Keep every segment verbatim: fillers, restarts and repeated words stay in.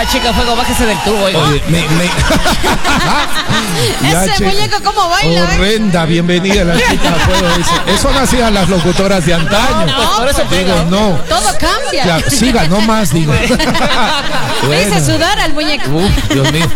Chica Fuego, bájese del tubo. Oiga. Oye, me, me... Ya, Ese che, muñeco, ¿cómo baila? horrenda, bienvenida la Chica Fuego. Eso, eso no hacían las locutoras de antaño. No, pues por eso digo, pega. no. Todo cambia. Claro, siga, no más, digo. Le hice sudar al muñeco. Uf, Dios mío.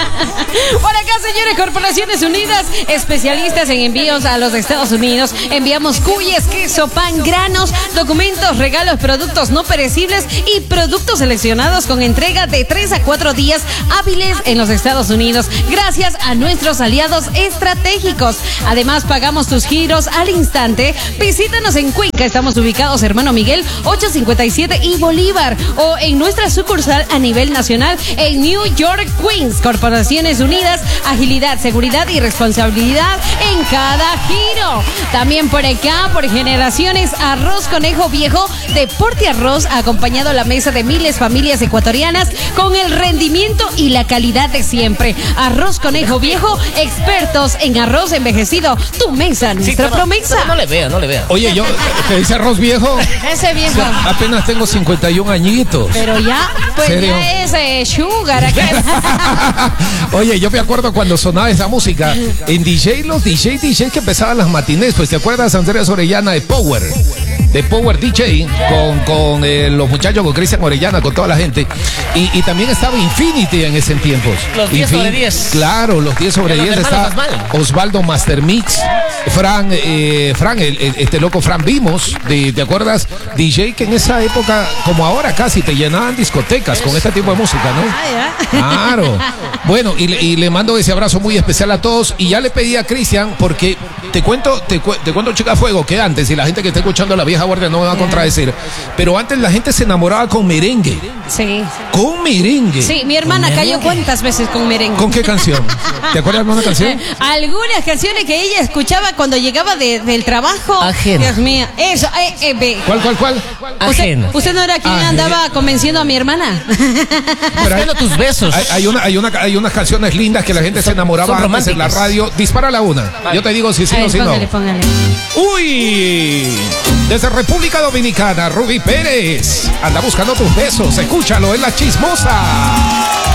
Por acá, señores, Corporaciones Unidas, especialistas en envíos a los Estados Unidos. Enviamos cuyes, queso, pan, granos, documentos, regalos, productos no perecibles y productos seleccionados con entrega de tres a cuatro días hábiles en los Estados Unidos, gracias a nuestros aliados estratégicos. Además, pagamos tus giros al instante. Visítanos en Cuenca, estamos ubicados, Hermano Miguel, ochocientos cincuenta y siete y Bolívar, o en nuestra sucursal a nivel nacional en New York, Queens. Corporaciones Unidas, agilidad, seguridad y responsabilidad en cada giro. También por acá, por Generaciones, Arroz Conejo Viejo de Porte Arroz, ha acompañado la mesa de miles de familias ecuatorianas con el rendimiento y la calidad de siempre. Arroz Conejo Viejo, expertos en arroz envejecido. Tu mesa, nuestra Sí, pero, promesa. pero no le vea, no le vea. Oye, yo, ¿te dice arroz viejo? Ese viejo. Apenas tengo cincuenta y un añitos. Pero ya, pues ¿Serio? ya es eh, sugar acá. Oye, yo me acuerdo cuando sonaba esa música en D J, los D J, D J que empezaban las matinés, pues te acuerdas, Andrés Orellana de Power, de Power D J, con, con eh, los muchachos, con Cristian Orellana, con toda la gente, y, y también estaba Infinity en ese tiempo. Los diez sobre diez. Claro, los diez sobre De los diez, hermanos está Osvaldo. Osvaldo Master Mix, Fran, eh, Fran, el, el- este loco Fran Vimos, de, ¿te acuerdas? D J que en esa época, como ahora casi, te llenaban discotecas con este tipo de música, ¿no? Ah, ya. Claro. Bueno, y, le- y le mando ese abrazo muy especial a todos. Y ya le pedí a Cristian, porque te cuento, te, cu- te cuento, Chica Fuego, que antes, y la gente que está escuchando la vieja guardia no me va a contradecir, pero antes la gente se enamoraba con merengue. Sí. Con merengue. Sí, mi hermana cayó cuántas veces con merengue. ¿Con qué canción? ¿Te acuerdas de una canción? Algunas canciones que ella escuchaba cuando llegaba de- del trabajo. Ajena. Dios mío, eso, eh, eh, ve. ¿Cuál, cuál, cuál? ¿Usted, Ajena. usted no era quien Ajena. andaba convenciendo a mi hermana? Pero hay, Buscando tus besos. hay, hay una, hay, una, hay unas canciones lindas que la gente se Son- enamoraba son antes en la románticas. radio. Dispara la una. Yo te digo si sí A o ver, si no. póngale, póngale. Uy, desde República Dominicana, Ruby Pérez anda buscando tus besos. Escúchalo, es la chismosa.